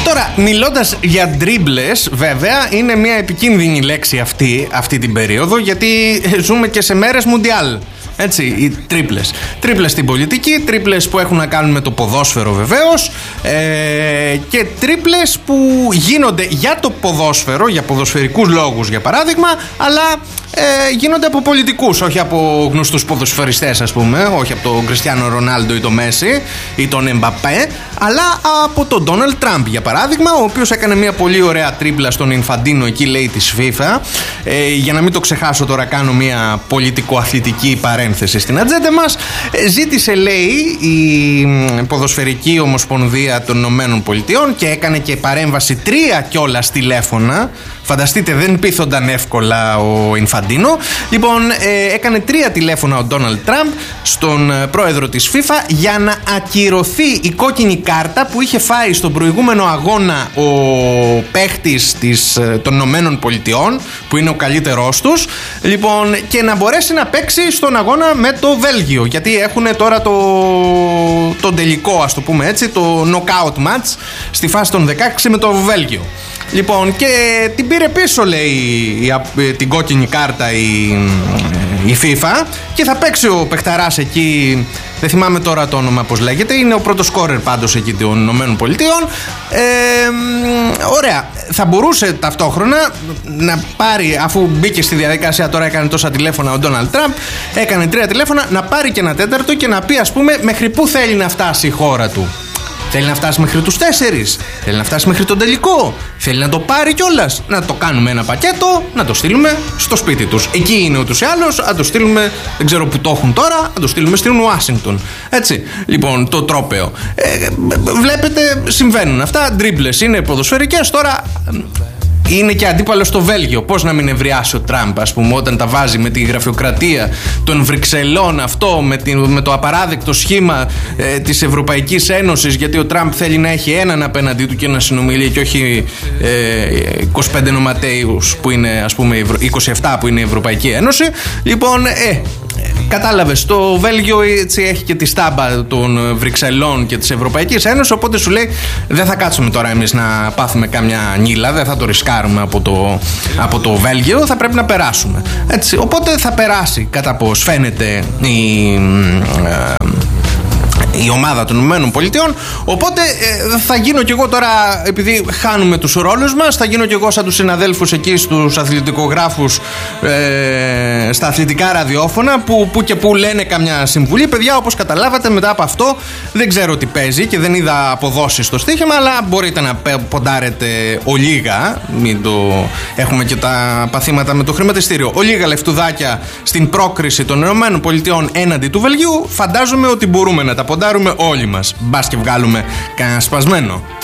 Τώρα, μιλώντας για ντρίμπλες, βέβαια, είναι μια επικίνδυνη λέξη αυτή την περίοδο, γιατί ζούμε και σε μέρες μουντιάλ. Έτσι, οι τρίπλες. Τρίπλες στην πολιτική, τρίπλες που έχουν να κάνουν με το ποδόσφαιρο βεβαίως, και τρίπλες που γίνονται για το ποδόσφαιρο, για ποδοσφαιρικούς λόγους για παράδειγμα, αλλά γίνονται από πολιτικούς, όχι από γνωστούς ποδοσφαιριστές, ας πούμε, όχι από τον Κριστιάνο Ρονάλντο ή τον Μέση ή τον Εμπαπέ, αλλά από τον Ντόναλντ Τραμπ για παράδειγμα, ο οποίος έκανε μια πολύ ωραία τρίπλα στον Ινφαντίνο εκεί, λέει, της FIFA. Για να μην το ξεχάσω τώρα, κάνω μια πολιτικο-αθλητική παρένθεση στην ατζέντα μας. Ζήτησε, λέει, η Ποδοσφαιρική Ομοσπονδία των Ηνωμένων Πολιτειών, και έκανε και παρέμβαση 3 κιόλας τηλέφωνα. Φανταστείτε, δεν πείθονταν εύκολα ο Ινφαντίνο. Λοιπόν, έκανε 3 τηλέφωνα ο Ντόναλντ Τραμπ στον πρόεδρο της FIFA για να ακυρωθεί η κόκκινη κάρτα που είχε φάει στον προηγούμενο αγώνα ο παίχτης των Ηνωμένων Πολιτειών, που είναι ο καλύτερός τους, λοιπόν, και να μπορέσει να παίξει στον αγώνα με το Βέλγιο, γιατί έχουν τώρα το τελικό, ας το πούμε έτσι, το knockout match στη φάση των 16 με το Βέλγιο. Λοιπόν, και την πήρε πίσω, λέει, την κόκκινη κάρτα η FIFA, και θα παίξει ο παιχταράς εκεί, δεν θυμάμαι τώρα το όνομα πώς λέγεται, είναι ο πρώτος σκόρερ πάντως εκεί των Ηνωμένων Πολιτειών. Ωραία, θα μπορούσε ταυτόχρονα να πάρει, αφού μπήκε στη διαδικασία, τώρα έκανε τόσα τηλέφωνα ο Ντόναλντ Τραμπ, έκανε 3 τηλέφωνα, να πάρει και ένα τέταρτο και να πει, ας πούμε, μέχρι πού θέλει να φτάσει η χώρα του. Θέλει να φτάσει μέχρι τους 4, θέλει να φτάσει μέχρι τον τελικό, θέλει να το πάρει κιόλας, να το κάνουμε ένα πακέτο, να το στείλουμε στο σπίτι τους. Εκεί είναι ούτως ή άλλως, να το στείλουμε, δεν ξέρω που το έχουν τώρα, να το στείλουμε στην Ουάσιγκτον. Έτσι, λοιπόν, το τρόπαιο. Βλέπετε, συμβαίνουν αυτά, ντρίμπλες είναι ποδοσφαιρικές. Τώρα είναι και αντίπαλο στο Βέλγιο. Πώς να μην ευριάσει ο Τραμπ, ας πούμε, όταν τα βάζει με τη γραφειοκρατία των Βρυξελών, αυτό με το απαράδεκτο σχήμα της Ευρωπαϊκής Ένωσης, γιατί ο Τραμπ θέλει να έχει έναν απέναντί του και να συνομιλεί, και όχι 25 νοματέους που είναι, ας πούμε, 27 που είναι η Ευρωπαϊκή Ένωση. Λοιπόν, κατάλαβες, το Βέλγιο έτσι έχει και τη στάμπα των Βρυξελών και της Ευρωπαϊκής Ένωσης, οπότε σου λέει, δεν θα κάτσουμε τώρα εμείς να πάθουμε κάμια νύλα, δεν θα το ρισκάρουμε από το Βέλγιο, θα πρέπει να περάσουμε. Έτσι, οπότε θα περάσει, κατά πώς φαίνεται, η ομάδα των Ηνωμένων Πολιτειών. Οπότε θα γίνω κι εγώ τώρα, επειδή χάνουμε τους ρόλους μας, θα γίνω κι εγώ σαν τους συναδέλφους εκεί στους αθλητικογράφους στα αθλητικά ραδιόφωνα, που και που λένε καμιά συμβουλή. Παιδιά, όπως καταλάβατε, μετά από αυτό δεν ξέρω τι παίζει και δεν είδα αποδόσεις στο στοίχημα, αλλά μπορείτε να ποντάρετε ολίγα, έχουμε και τα παθήματα με το χρηματιστήριο, ολίγα λεφτουδάκια στην πρόκριση των Ηνωμένων Πολιτειών έναντι του Βελγίου. Φαντάζομαι ότι μπορούμε να τα ποντάρουμε όλοι μας. Μπας και βγάλουμε κανένα σπασμένο.